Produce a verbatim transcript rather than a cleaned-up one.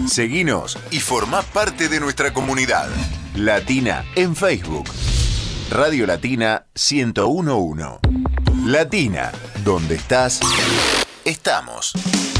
Seguinos y formá parte de nuestra comunidad. Latina en Facebook. Radio Latina ciento uno punto uno. Latina, donde estás, estamos.